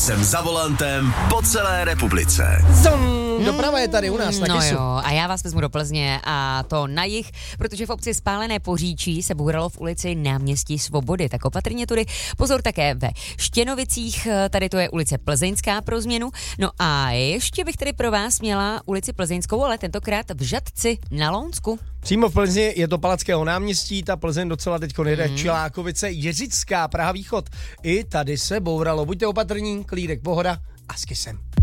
Jsem za volantem po celé republice. Doprava je tady u nás na Kisu. Jo, a já vás vezmu do Plzně a to na jih, protože v obci Spálené Poříčí se bouralo v ulici Náměstí Svobody, tak opatrně tudy. Pozor také ve Štěnovicích, tady to je ulice Plzeňská pro změnu. No a ještě bych tady pro vás měla ulici Plzeňskou, ale tentokrát v Žatci na Lounsku. Přímo v Plzni je to Palackého náměstí, ta Plzeň docela teďko jede, Čilákovice, Jiřická, Praha východ. I tady se bouralo, buďte opatrní, klídek, pohoda a s Kisem.